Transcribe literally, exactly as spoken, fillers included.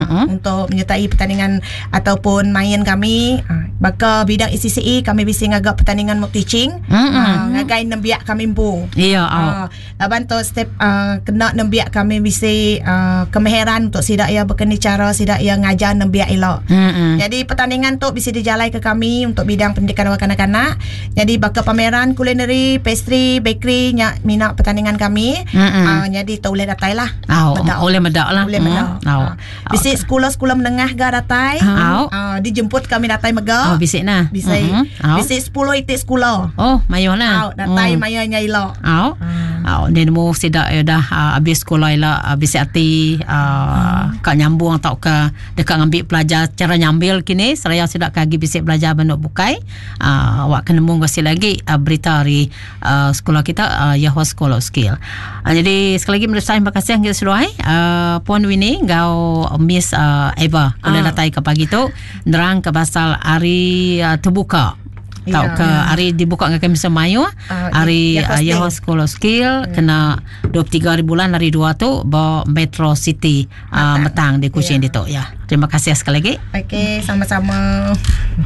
uh-huh. untuk menyertai pertandingan ataupun main kami. Uh, Baka bidang E C C E kami bisa ngagak pertandingan mock teaching. Uh-huh. Uh, ngagai nembiak kami empu. Iya. Uh, Laban tu step uh, kena nembiak kami bisa uh, kemahiran untuk sidak ia berkeni cara sidak ia ngajar nembiak elok. Uh-huh. Jadi pertandingan tu bisa dijalai ke kami untuk bidang pendidikan awak kanak-kanak. Jadi baka pameran culinary, pastry, bakery nya minat pertandingan kami. Uh-huh. Uh, jadi tu boleh datai lah. Oh, boleh medak lah. Boleh medak. Oh. Uh, bisa sekolah-sekolah menengah ga datai. Oh. Uh, dijemput kami datai mega. Oh, bisik nah. Bisa. Uh-huh. Oh. Bisa sepuluh itik sekolah. Oh, mayo lah. Oh, datai uh. mayo nya elok. Oh. Oh, ni mo sidak ya dah uh, habis sekolah ila uh, bisik hati uh, hmm. kak nyambung atau ke dekat ngambil pelajar cara nyambil kini seraya sidak kagi bisik belajar benuk bukai. Uh, awak kena mung kasi lagi uh, berita dari uh, sekolah kita uh, Yahoo School of Skill. Uh, jadi sekali lagi menurut saya terima kasih yang kita seluai uh, Puan Winnie gau Miss uh, Eva boleh uh. datai ke pagi tu nerang ke pasal hari uh, terbuka tau yeah, ke yeah. hari dibuka dengan kami semayu uh, hari uh, Yahoo School of Skill yeah. kena dua puluh tiga hari bulan hari dua tu bawa Metro City uh, metang di Kuching yeah. itu ya. Terima kasih sekali lagi. Okey, sama-sama.